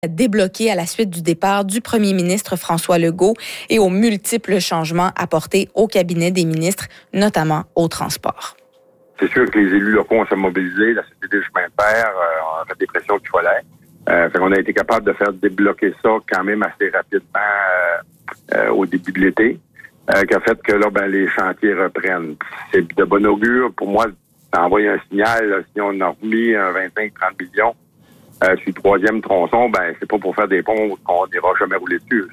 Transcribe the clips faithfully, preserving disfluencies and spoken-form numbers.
débloqué à la suite du départ du premier ministre François Legault et aux multiples changements apportés au cabinet des ministres, notamment au transport. C'est sûr que les élus locaux ont se mobilisé, la Société du chemin de fer, euh, on a fait des pressions qu'il fallait. Euh, fait qu'on a été capable de faire débloquer ça quand même assez rapidement euh, euh, au début de l'été, euh, qui a fait que là, ben, les chantiers reprennent. C'est de bon augure. Pour moi, ça envoie un signal. Là, si on a remis un vingt-cinq à trente millions euh, sur le troisième tronçon, ben c'est pas pour faire des ponts qu'on n'ira jamais rouler dessus.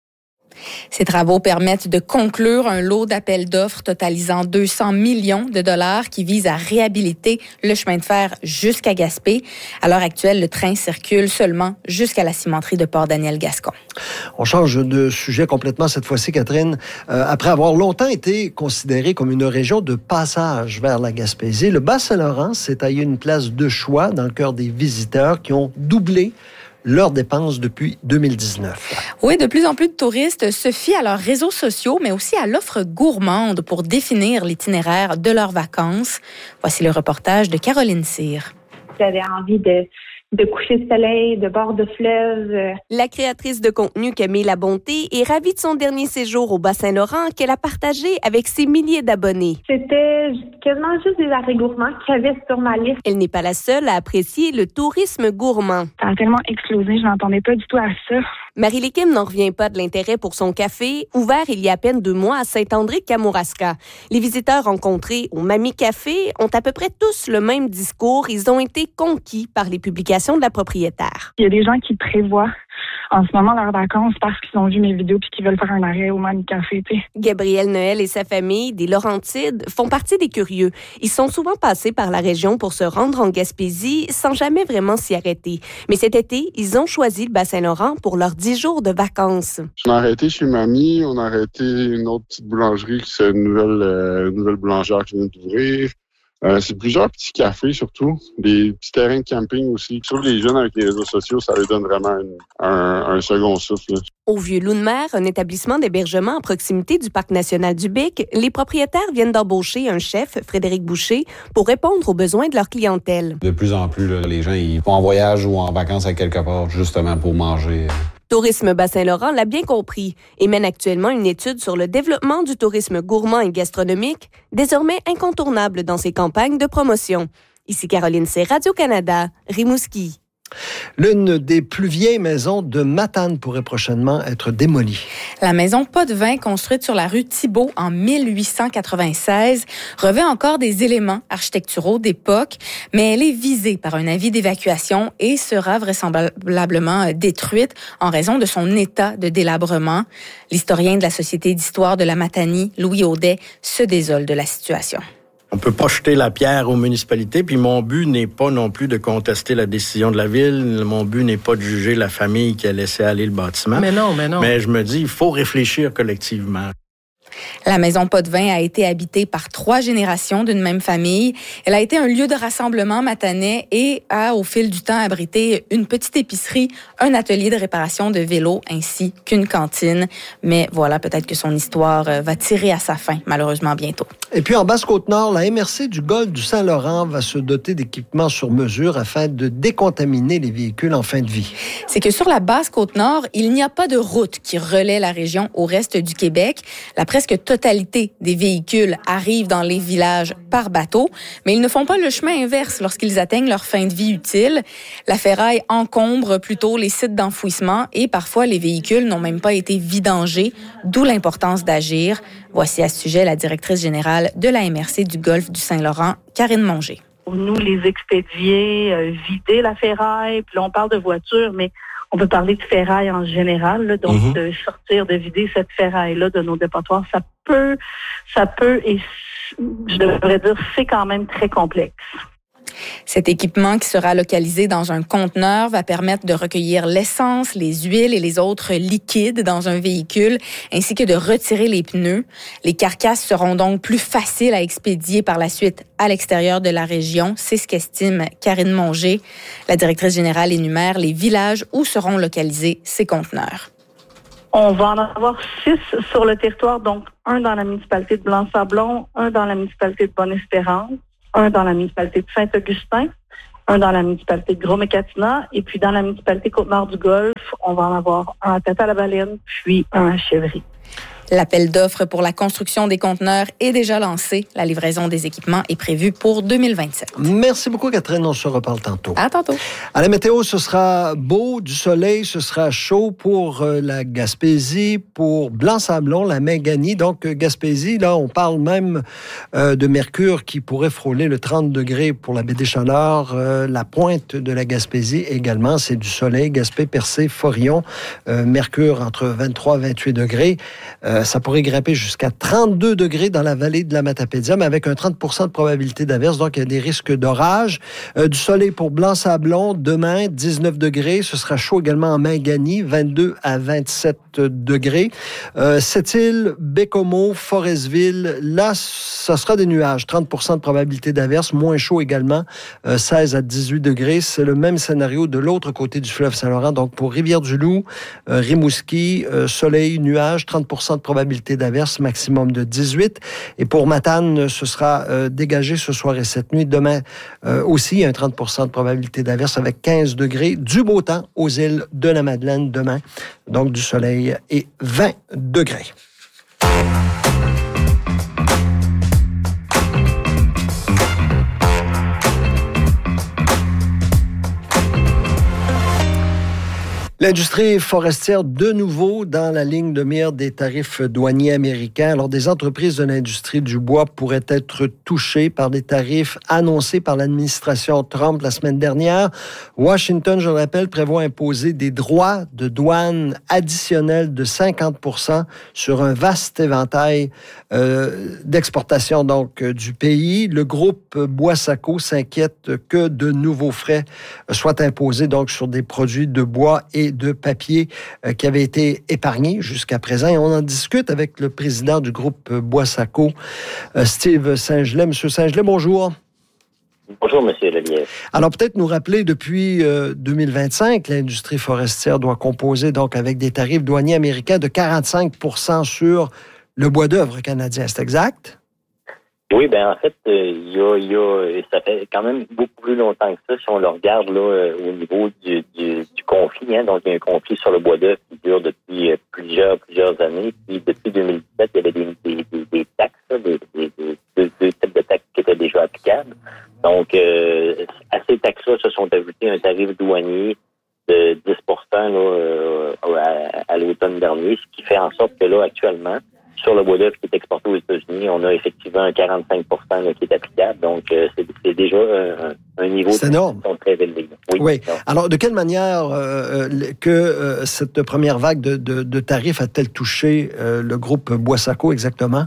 Ces travaux permettent de conclure un lot d'appels d'offres totalisant deux cents millions de dollars qui vise à réhabiliter le chemin de fer jusqu'à Gaspé. À l'heure actuelle, le train circule seulement jusqu'à la cimenterie de Port-Daniel-Gascon. On change de sujet complètement cette fois-ci, Catherine. Euh, après avoir longtemps été considéré comme une région de passage vers la Gaspésie, le Bas-Saint-Laurent s'est taillé une place de choix dans le cœur des visiteurs qui ont doublé leurs dépenses depuis deux mille dix-neuf. Oui, de plus en plus de touristes se fient à leurs réseaux sociaux, mais aussi à l'offre gourmande pour définir l'itinéraire de leurs vacances. Voici le reportage de Caroline Cyr. J'avais envie de, de coucher de soleil, de bord de fleuve. La créatrice de contenu Camille Labonté est ravie de son dernier séjour au Bas-Saint-Laurent qu'elle a partagé avec ses milliers d'abonnés. C'était quasiment juste des arrêts gourmands qu'il y avait sur ma liste. Elle n'est pas la seule à apprécier le tourisme gourmand. Ça a tellement explosé, je n'entendais pas du tout à ça. Marie Léquim n'en revient pas de l'intérêt pour son café, ouvert il y a à peine deux mois à Saint-André-Kamouraska. Les visiteurs rencontrés au Mamie Café ont à peu près tous le même discours. Ils ont été conquis par les publications de la propriétaire. Il y a des gens qui prévoient en ce moment leurs vacances parce qu'ils ont vu mes vidéos puis qu'ils veulent faire un arrêt au Mamie Café. T'sais. Gabriel Noël et sa famille, des Laurentides, font partie des curieux. Ils sont souvent passés par la région pour se rendre en Gaspésie sans jamais vraiment s'y arrêter. Mais cet été, ils ont choisi le Bas-Saint-Laurent pour leurs dix jours de vacances. On a arrêté chez Mamie, on a arrêté une autre petite boulangerie, c'est une nouvelle, euh, nouvelle boulangère qui vient d'ouvrir. Euh, c'est plusieurs petits cafés surtout, des petits terrains de camping aussi. Sauf les jeunes avec les réseaux sociaux, ça leur donne vraiment une, un, un second souffle. Là. Au Vieux-Loup-de-Mer, un établissement d'hébergement à proximité du Parc national du Bic, les propriétaires viennent d'embaucher un chef, Frédéric Boucher, pour répondre aux besoins de leur clientèle. De plus en plus, là, les gens ils vont en voyage ou en vacances à quelque part, justement pour manger. Tourisme Bas-Saint-Laurent l'a bien compris et mène actuellement une étude sur le développement du tourisme gourmand et gastronomique, désormais incontournable dans ses campagnes de promotion. Ici Caroline Cyr, Radio-Canada, Rimouski. L'une des plus vieilles maisons de Matane pourrait prochainement être démolie. La maison Potvin, construite sur la rue Thibault en mille huit cent quatre-vingt-seize, revêt encore des éléments architecturaux d'époque, mais elle est visée par un avis d'évacuation et sera vraisemblablement détruite en raison de son état de délabrement. L'historien de la Société d'histoire de la Matanie, Louis Audet, se désole de la situation. On peut pas jeter la pierre aux municipalités, puis mon but n'est pas non plus de contester la décision de la ville. Mon but n'est pas de juger la famille qui a laissé aller le bâtiment. Mais non, mais non. Mais je me dis, il faut réfléchir collectivement. La maison Potvin a été habitée par trois générations d'une même famille. Elle a été un lieu de rassemblement matanais et a, au fil du temps, abrité une petite épicerie, un atelier de réparation de vélos ainsi qu'une cantine. Mais voilà, peut-être que son histoire va tirer à sa fin, malheureusement, bientôt. Et puis, en Basse-Côte-Nord, la M R C du Golfe du Saint-Laurent va se doter d'équipements sur mesure afin de décontaminer les véhicules en fin de vie. C'est que sur la Basse-Côte-Nord, il n'y a pas de route qui relaie la région au reste du Québec. La presque totalité des véhicules arrivent dans les villages par bateau, mais ils ne font pas le chemin inverse lorsqu'ils atteignent leur fin de vie utile. La ferraille encombre plutôt les sites d'enfouissement et parfois les véhicules n'ont même pas été vidangés, d'où l'importance d'agir. Voici à ce sujet la directrice générale de la M R C du Golfe du Saint-Laurent, Karine Monger. Pour nous, les expédier, euh, vider la ferraille, puis là on parle de voitures, mais on peut parler de ferraille en général, là, donc mm-hmm. de sortir, de vider cette ferraille-là de nos dépotoirs, ça peut, ça peut, et je devrais dire, c'est quand même très complexe. Cet équipement qui sera localisé dans un conteneur va permettre de recueillir l'essence, les huiles et les autres liquides dans un véhicule, ainsi que de retirer les pneus. Les carcasses seront donc plus faciles à expédier par la suite à l'extérieur de la région. C'est ce qu'estime Karine Monger. La directrice générale énumère les villages où seront localisés ces conteneurs. On va en avoir six sur le territoire, donc un dans la municipalité de Blanc-Sablon, un dans la municipalité de Bonne-Espérance, un dans la municipalité de Saint-Augustin un dans la municipalité de Gros-Mécatina, et puis dans la municipalité Côte-Nord-du-Golfe, on va en avoir un à Tête-à-la-Baleine, puis un à Chèvry. L'appel d'offres pour la construction des conteneurs est déjà lancé. La livraison des équipements est prévue pour deux mille vingt-sept. Merci beaucoup, Catherine. On se reparle tantôt. À tantôt. À la météo, ce sera beau, du soleil, ce sera chaud pour euh, la Gaspésie, pour Blanc-Sablon, la Minganie. Donc, euh, Gaspésie, là, on parle même euh, de mercure qui pourrait frôler le trente degrés pour la baie des Chaleurs. Euh, la pointe de la Gaspésie également, c'est du soleil. Gaspé, Percé, Forillon, euh, mercure entre vingt-trois et vingt-huit degrés. Euh, ça pourrait grimper jusqu'à trente-deux degrés dans la vallée de la Matapédia, mais avec un trente pour cent de probabilité d'averse, donc il y a des risques d'orage. Euh, du soleil pour Blanc-Sablon, demain, dix-neuf degrés. Ce sera chaud également en Minganie, vingt-deux à vingt-sept degrés. Euh, Sept-Îles, Bécomo, Forestville, là, ça sera des nuages, trente pour cent de probabilité d'averse, moins chaud également, euh, seize à dix-huit degrés. C'est le même scénario de l'autre côté du fleuve Saint-Laurent, donc pour Rivière-du-Loup, euh, Rimouski, euh, soleil, nuages, trente pour cent de probabilité d'averse, maximum de dix-huit. Et pour Matane, ce sera euh, dégagé ce soir et cette nuit. Demain euh, aussi, il y a un trente pour cent de probabilité d'averse avec quinze degrés. Du beau temps aux îles de la Madeleine demain. Donc du soleil et vingt degrés. L'industrie forestière, de nouveau, dans la ligne de mire des tarifs douaniers américains. Alors, des entreprises de l'industrie du bois pourraient être touchées par des tarifs annoncés par l'administration Trump la semaine dernière. Washington, je le rappelle, prévoit imposer des droits de douane additionnels de cinquante pour cent sur un vaste éventail euh, d'exportation donc du pays. Le groupe Bois-Sacco s'inquiète que de nouveaux frais soient imposés donc sur des produits de bois et de papier euh, qui avaient été épargnés jusqu'à présent. Et on en discute avec le président du groupe Bois-Sacco, euh, Steve Saint-Gelais. Monsieur Saint-Gelais, bonjour. Bonjour, Monsieur Lelièvre. Alors, peut-être nous rappeler, depuis euh, deux mille vingt-cinq, l'industrie forestière doit composer donc avec des tarifs douaniers américains de quarante-cinq pour cent sur le bois d'œuvre canadien. C'est exact? Oui, ben en fait, il euh, y, a, y a, ça fait quand même beaucoup plus longtemps que ça, si on le regarde là euh, au niveau du, du, du conflit. Hein, donc, il y a un conflit sur le bois d'œuvre qui dure depuis euh, plusieurs plusieurs années. Puis, depuis deux mille dix-sept, il y avait des, des, des, des taxes, là, des, des, des, deux, deux types de taxes qui étaient déjà applicables. Donc, euh, à ces taxes-là se sont ajoutés un tarif douanier de dix pour cent là, euh, à, à l'automne dernier, ce qui fait en sorte que là, actuellement, sur le bois d'œuvre qui est exporté aux États-Unis, on a effectivement un quarante-cinq pour cent là, qui est applicable. Donc, euh, c'est, c'est déjà un, un niveau c'est de énorme. très élevé. Oui. oui. Alors, de quelle manière euh, que euh, cette première vague de, de, de tarifs a-t-elle touché euh, le groupe Bois-Sacco exactement?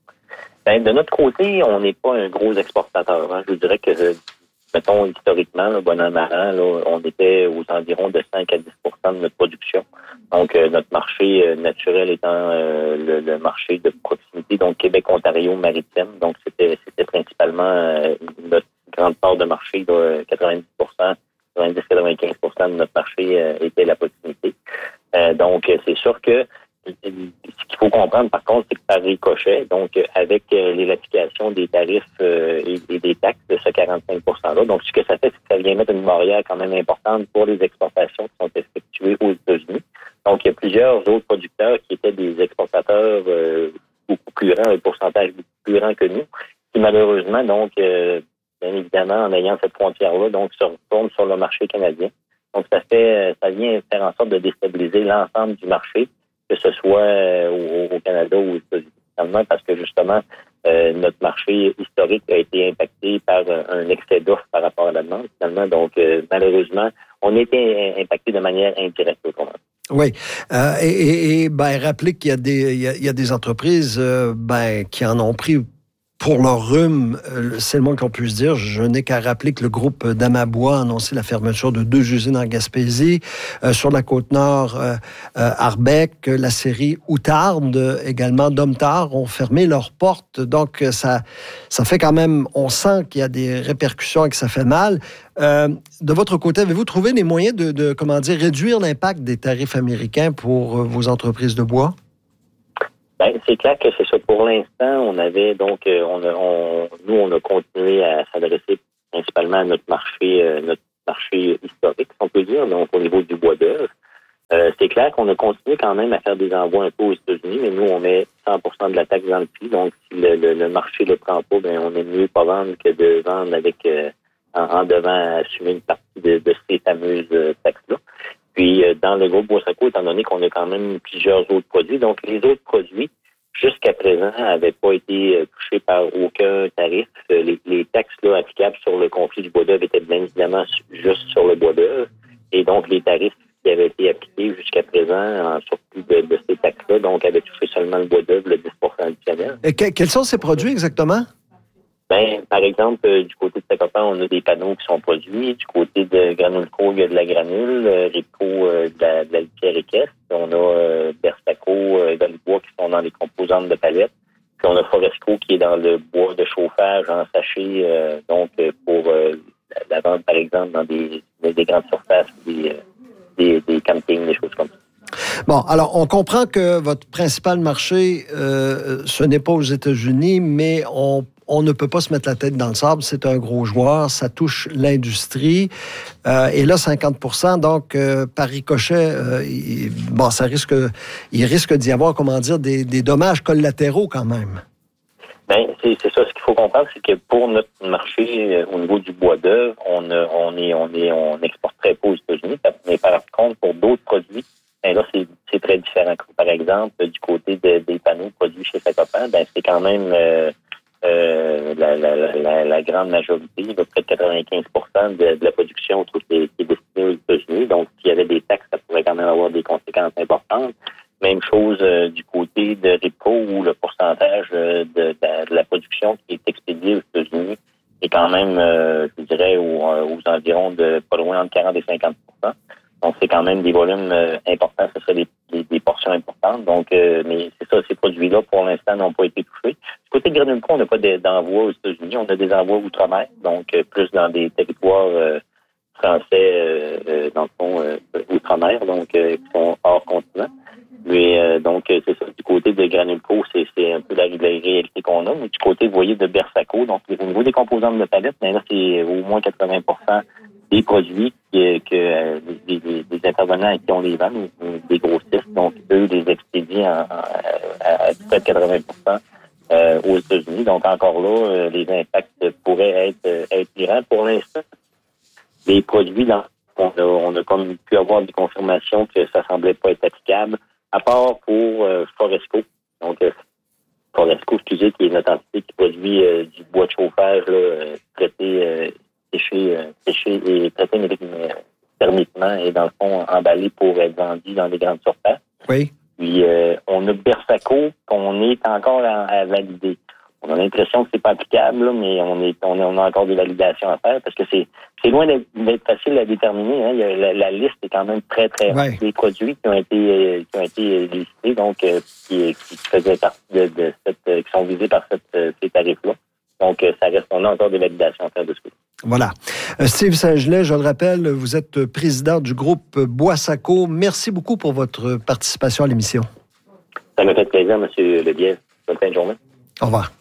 Ben, de notre côté, on n'est pas un gros exportateur. Hein. Je vous dirais que, mettons, historiquement, là, bon an, an, là, on était aux environs de cinq à dix pour cent de notre production. Donc, euh, notre marché euh, naturel étant euh, le, le marché de proximité, donc Québec-Ontario-Maritime. Donc, c'était, c'était principalement euh, notre grande part de marché, là, quatre-vingt-dix pour cent, quatre-vingt-dix à quatre-vingt-quinze pour cent de notre marché euh, était la proximité. Euh, donc, c'est sûr que ce qu'il faut comprendre, par contre, c'est que par ricochet, donc avec euh, l'application des tarifs euh, et, et des taxes de ce quarante-cinq pour cent-là, donc ce que ça fait, c'est que ça vient mettre une barrière quand même importante pour les exportations qui sont effectuées aux États-Unis. Donc, il y a plusieurs autres producteurs qui étaient des exportateurs euh, beaucoup plus grands, un pourcentage beaucoup plus grand que nous, qui malheureusement, donc, euh, bien évidemment, en ayant cette frontière-là, donc, se retournent sur le marché canadien. Donc, ça fait, ça vient faire en sorte de déstabiliser l'ensemble du marché, que ce soit euh, au, au Canada ou aux États-Unis. Finalement, parce que justement, euh, notre marché historique a été impacté par euh, un excès d'offres par rapport à la demande, finalement. Donc, euh, malheureusement, on a été impacté de manière indirecte, autrement. Oui. Euh, et, et, et ben, rappelez qu'il y a des, il y a, il y a des entreprises euh, ben, qui en ont pris pour leur rhume, euh, c'est le moins qu'on puisse dire. Je n'ai qu'à rappeler que le groupe d'Amabois a annoncé la fermeture de deux usines en Gaspésie. Euh, sur la Côte-Nord, euh, euh, Arbec, la série Outarde, également Domtar, ont fermé leurs portes. Donc, ça, ça fait quand même... On sent qu'il y a des répercussions et que ça fait mal. Euh, de votre côté, avez-vous trouvé des moyens de, de, comment dire, réduire l'impact des tarifs américains pour euh, vos entreprises de bois? Ben, c'est clair que c'est ça. Pour l'instant, on avait donc, euh, on, a, on nous, on a continué à s'adresser principalement à notre marché, euh, notre marché historique, si on peut dire, donc au niveau du bois d'œuvre. Euh, c'est clair qu'on a continué quand même à faire des envois un peu aux États-Unis, mais nous, on met cent pour cent de la taxe dans le prix. Donc, si le, le, le marché ne le prend pas, ben on est mieux pas vendre que de vendre avec euh, en, en devant assumer une partie de, de ces fameuses euh, taxes-là. Puis, euh, dans le groupe Boissaco, étant donné qu'on a quand même plusieurs autres produits, donc les autres produits, jusqu'à présent, n'avaient pas été euh, touchés par aucun tarif. Euh, les, les taxes là, applicables sur le conflit du bois d'œuvre étaient bien évidemment juste sur le bois d'œuvre. Et donc, les tarifs qui avaient été appliqués jusqu'à présent en surplus de, de ces taxes-là, donc avaient touché seulement le bois d'œuvre, le dix pour cent additionnel. Et que, quels sont ces produits exactement? Ben, par exemple, euh, du côté de Sacopan, on a des panneaux qui sont produits. Du côté de Granulco, il y a de la granule. Euh, Ripco, euh, de, la, de la litière équestre. On a euh, Bersaco, euh, dans le bois qui sont dans les composantes de palettes. Puis on a Foresco qui est dans le bois de chauffage en sachet, euh, donc euh, pour euh, la, la vente, par exemple, dans des, des grandes surfaces, des, euh, des, des campings, des choses comme ça. Bon, alors, on comprend que votre principal marché, euh, ce n'est pas aux États-Unis, mais on On ne peut pas se mettre la tête dans le sable. C'est un gros joueur. Ça touche l'industrie. Euh, et là, cinquante pour cent, donc, euh, par ricochet, euh, il, bon, ça risque, il risque d'y avoir, comment dire, des, des dommages collatéraux quand même. Ben, c'est, c'est ça. Ce qu'il faut comprendre, c'est que pour notre marché, euh, au niveau du bois d'œuvre, on, euh, on est, on est, on exporte très peu aux États-Unis. Mais par contre, pour d'autres produits, ben là, c'est, c'est très différent. Par exemple, du côté de, des panneaux produits chez Sacopan, ben, c'est quand même, euh, Euh, la, la, la, la grande majorité, là, près de quatre-vingt-quinze pour cent de, de la production qui est, qui est destinée aux États-Unis. Donc, s'il y avait des taxes, ça pourrait quand même avoir des conséquences importantes. Même chose euh, du côté de Ripco, où le pourcentage euh, de, de, de la production qui est expédiée aux États-Unis est quand même, euh, je dirais, aux, aux environs de pas loin entre quarante et cinquante pour cent. Donc, c'est quand même des volumes euh, importants, ce serait des, des, des portions importantes. Donc, euh, mais c'est ça, ces produits-là, pour l'instant, n'ont pas été touchés. Du côté de Granulco, on n'a pas de, d'envoi aux États-Unis. On a des envois outre-mer, donc euh, plus dans des territoires euh, français, euh, euh, dans le fond, euh, outre-mer, donc euh, qui sont hors continent. Mais euh, donc, c'est ça, du côté de Granulco, c'est, c'est un peu la, la réalité qu'on a. Mais du côté, vous voyez, de Bersaco, donc au niveau des composantes de palette, mais là, c'est au moins quatre-vingts pour cent des produits que, que euh, des, des, des intervenants à qui on les vend, des grossistes, donc eux, les expédient en, à, à près de quatre-vingts pour cent euh, aux États-Unis. Donc encore là, euh, les impacts pourraient être, être grands. Pour l'instant, les produits, dans, on, a, on a comme pu avoir des confirmations que ça semblait pas être applicable, à part pour euh, Foresco. Donc, euh, Foresco, excusez, qui est notre entité qui produit euh, du bois de chauffage là, euh, traité euh, séché, euh, séché et traité euh, thermiquement et dans le fond emballé pour être vendu dans les grandes surfaces. Oui. Puis euh, on a Bersaco qu'on est encore à, à valider. On a l'impression que c'est pas applicable, là, mais on est on, on a encore des validations à faire parce que c'est c'est loin d'être, d'être facile à déterminer. Hein. Il y a, la, la liste est quand même très très ouais. des produits qui ont été euh, qui ont été listés, donc euh, qui, qui faisaient partie de, de cette euh, qui sont visés par cette, euh, ces tarifs-là. Donc euh, ça reste on a encore des validations à faire de ce côté. Voilà. Steve Saint-Gelais, je le rappelle, vous êtes président du groupe Boissaco. Merci beaucoup pour votre participation à l'émission. Ça m'a fait plaisir, M. Lebiel. Bonne fin de journée. Au revoir.